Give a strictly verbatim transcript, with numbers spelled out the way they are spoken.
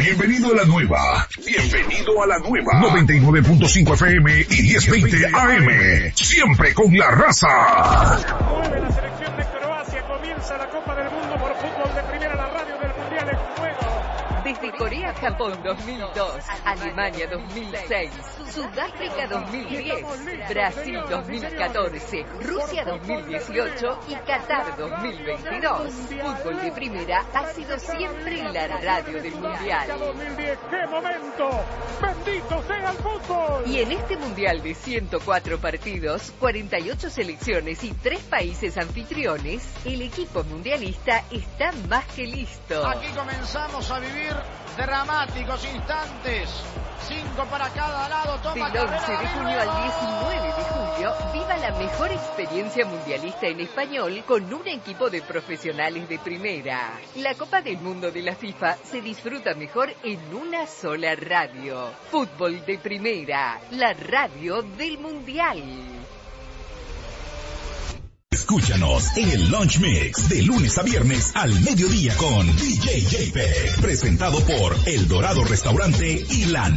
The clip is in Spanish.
Bienvenido a la nueva. Bienvenido a la nueva. noventa y nueve punto cinco F M y diez veinte A M. Siempre con la raza. Vuelve la selección de Croacia. Comienza la Copa del Mundo por fútbol de primera. La radio del Mundial en juego. Desde Corea-Japón dos mil dos, Alemania dos mil seis, Sudáfrica dos mil diez, Brasil dos mil catorce, Rusia dos mil dieciocho y Qatar dos mil veintidós. Fútbol de primera ha sido siempre la radio del Mundial. dos mil diez, ¡qué momento! ¡Bendito sea el fútbol! Y en este Mundial de ciento cuatro partidos, cuarenta y ocho selecciones y tres países anfitriones, el equipo mundialista está más que listo. Aquí comenzamos a vivir dramáticos instantes. Cinco para cada lado. Toma Del once de junio al diecinueve de julio, viva la mejor experiencia mundialista en español con un equipo de profesionales de primera. La Copa del Mundo de la FIFA se disfruta mejor en una sola radio. Fútbol de primera, la radio del Mundial. Escúchanos en el Lunch Mix de lunes a viernes al mediodía con D J J P. Presentado por El Dorado Restaurante y la